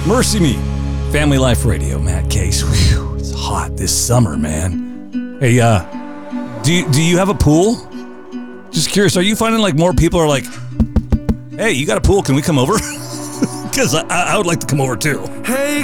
Mercy Me. Family Life Radio, Matt Case. Whew, it's hot this summer, man. Hey, do you have a pool? Just curious, are you finding like more people are like, hey, you got a pool, can we come over? Because I would like to come over too. Hey